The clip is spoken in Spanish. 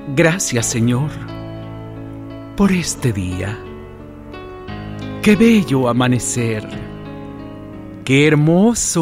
Gracias, Señor, por este día. Qué bello amanecer, qué hermoso